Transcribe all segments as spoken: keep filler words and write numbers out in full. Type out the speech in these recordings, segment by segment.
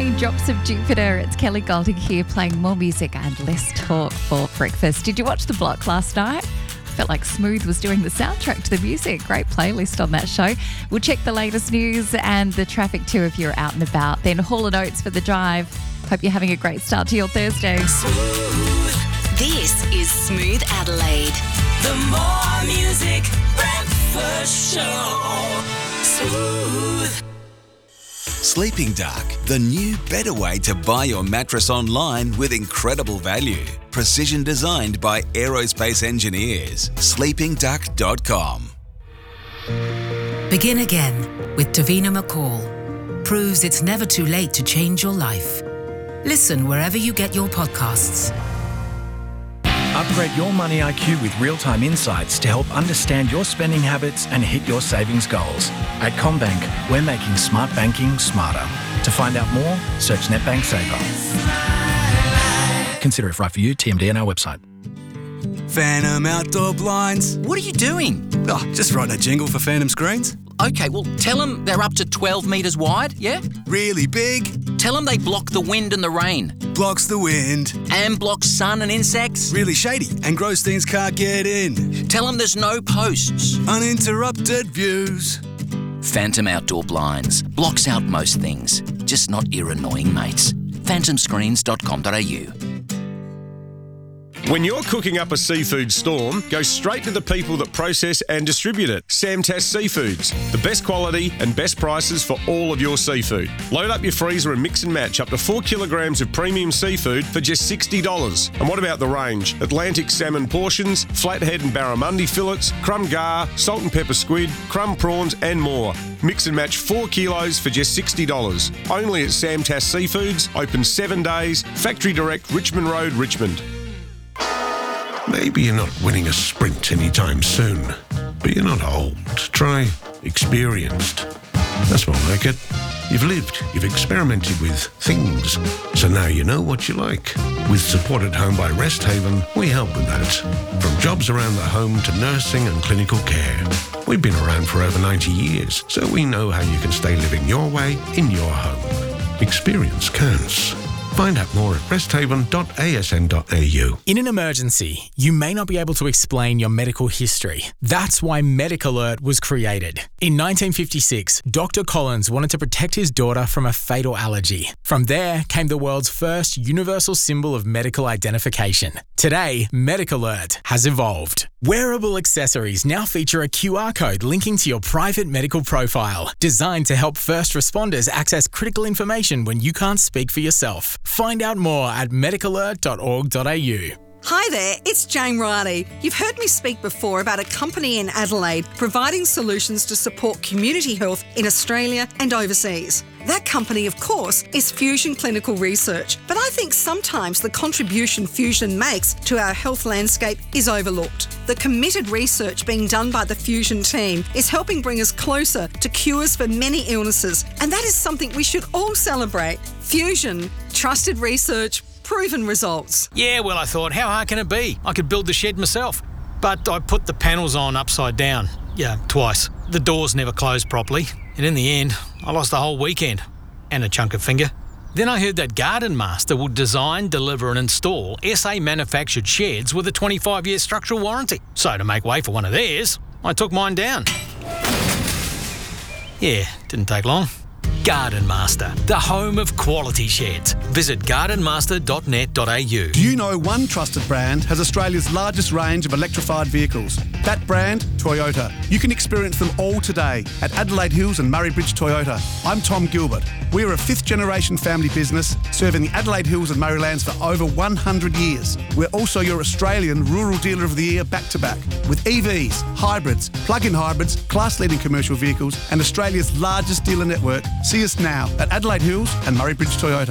morning, Drops of Jupiter. It's Kelly Golding here playing more music and less talk for breakfast. Did you watch The Block last night? Felt like Smooth was doing the soundtrack to the music. Great playlist on that show. We'll check the latest news and the traffic too if you're out and about. Then Hall and Oates for the drive. Hope you're having a great start to your Thursday. Smooth. This is Smooth Adelaide. The more music breakfast show. Smooth. Sleeping Dark, the new better way to buy your mattress online with incredible value. Precision designed by aerospace engineers. sleeping duck dot com. Begin again with Davina McCall. Proves it's never too late to change your life. Listen wherever you get your podcasts. Upgrade your money I Q with real-time insights to help understand your spending habits and hit your savings goals. At CommBank, we're making smart banking smarter. To find out more, search NetBank Saver. Consider if right for you. T M D on our website. Phantom Outdoor Blinds. What are you doing? Oh, just writing a jingle for Phantom Screens. Okay, well, tell them they're up to twelve metres wide, yeah? Really big. Tell them they block the wind and the rain. Blocks the wind. And blocks sun and insects. Really shady, and gross things can't get in. Tell them there's no posts. Uninterrupted views. Phantom Outdoor Blinds. Blocks out most things, just not your annoying mates. phantom screens dot com dot a u. When you're cooking up a seafood storm, go straight to the people that process and distribute it. Samtas Seafoods. The best quality and best prices for all of your seafood. Load up your freezer and mix and match up to four kilograms of premium seafood for just sixty dollars. And what about the range? Atlantic salmon portions, flathead and barramundi fillets, crumb gar, salt and pepper squid, crumb prawns and more. Mix and match four kilos for just sixty dollars. Only at Samtas Seafoods. Open seven days. Factory Direct, Richmond Road, Richmond. Maybe you're not winning a sprint anytime soon, but you're not old. Try experienced. That's more like it. You've lived, you've experimented with things, so now you know what you like. With Support at Home by Rest Haven, we help with that. From jobs around the home to nursing and clinical care. We've been around for over ninety years, so we know how you can stay living your way in your home. Experience counts. Find out more at rest haven dot a s n dot a u. In an emergency, you may not be able to explain your medical history. That's why Medic Alert was created. In nineteen fifty-six, Doctor Collins wanted to protect his daughter from a fatal allergy. From there came the world's first universal symbol of medical identification. Today, Medic Alert has evolved. Wearable accessories now feature a Q R code linking to your private medical profile, designed to help first responders access critical information when you can't speak for yourself. Find out more at medic alert dot org dot a u. Hi there, it's Jane Riley. You've heard me speak before about a company in Adelaide providing solutions to support community health in Australia and overseas. That company, of course, is Fusion Clinical Research, but I think sometimes the contribution Fusion makes to our health landscape is overlooked. The committed research being done by the Fusion team is helping bring us closer to cures for many illnesses, and that is something we should all celebrate. Fusion, trusted research, proven results. Yeah, well, I thought, how hard can it be? I could build the shed myself. But I put the panels on upside down. Yeah, twice. The doors never closed properly. And in the end, I lost the whole weekend. And a chunk of finger. Then I heard that Garden Master will design, deliver and install S A manufactured sheds with a twenty-five year structural warranty. So to make way for one of theirs, I took mine down. Yeah, didn't take long. Garden Master, the home of quality sheds. Visit garden master dot net dot a u. Do you know one trusted brand has Australia's largest range of electrified vehicles? That brand, Toyota. You can experience them all today at Adelaide Hills and Murray Bridge Toyota. I'm Tom Gilbert. We are a fifth generation family business serving the Adelaide Hills and Murraylands for over one hundred years. We're also your Australian Rural Dealer of the Year back-to-back with E Vs, hybrids, plug-in hybrids, class-leading commercial vehicles and Australia's largest dealer network. See us now at Adelaide Hills and Murray Bridge Toyota.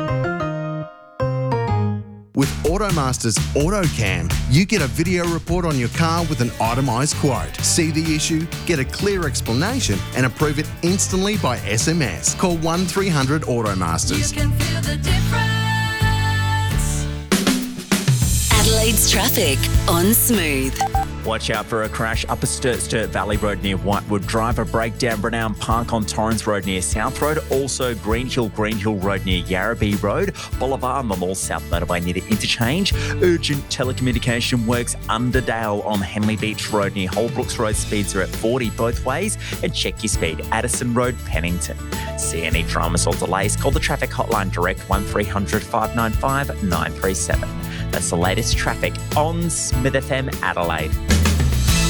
With AutoMaster's AutoCam, you get a video report on your car with an itemised quote. See the issue, get a clear explanation and approve it instantly by S M S. Call one three hundred AutoMasters. You can feel the difference. Adelaide's traffic on Smooth. Watch out for a crash up a Sturt Sturt Valley Road near Whitewood. Driver breakdown Renown Park on Torrens Road near South Road. Also Green Hill, Green Hill Road near Yarrabee Road. Boulevard on the North South Motorway near the interchange. Urgent telecommunication works Underdale on Henley Beach Road near Holbrooks Road. Speeds are at forty both ways. And check your speed. Addison Road, Pennington. See any dramas or delays? Call the traffic hotline direct one three hundred five nine five nine three seven. That's the latest traffic on Smith F M Adelaide.